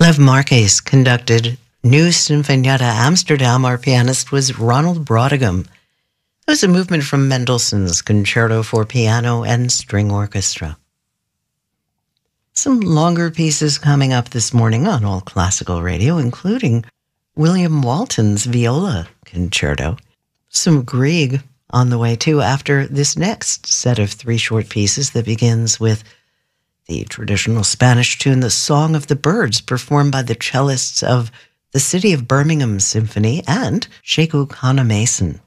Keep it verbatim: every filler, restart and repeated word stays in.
Lev Marques conducted New Sinfonietta Amsterdam. Our pianist was Ronald Brautigam. It was a movement from Mendelssohn's Concerto for Piano and String Orchestra. Some longer pieces coming up this morning on All Classical Radio, including William Walton's Viola Concerto. Some Grieg on the way, too, after this next set of three short pieces that begins with the traditional Spanish tune, The Song of the Birds, performed by the cellists of the City of Birmingham Symphony and Sheku Kana Mason.